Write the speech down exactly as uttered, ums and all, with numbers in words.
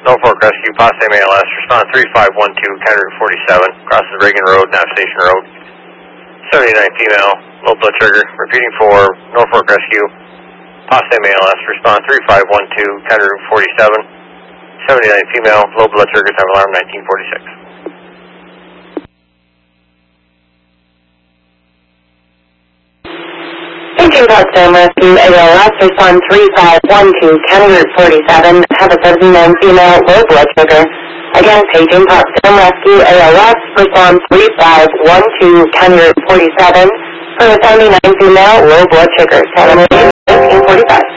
Norfolk Rescue, Potsdam A L S, respond three five one two, county route forty-seven, crosses Reagan Road, Nav Station Road. seventy-nine female, low blood sugar, repeating for Norfolk Rescue, Potsdam A L S, respond three five one two, county route forty-seven. seventy-nine female, low blood sugar, time alarm nineteen forty-six. Agent Potsdam Rescue A L S, respond three five one two, county route forty-seven, have a seventy-nine female, low blood sugar. Again, paging Potsdam Rescue A L S, respond three five one two, county route forty-seven, for a seventy-nine female, low blood sugar, time nineteen forty-five.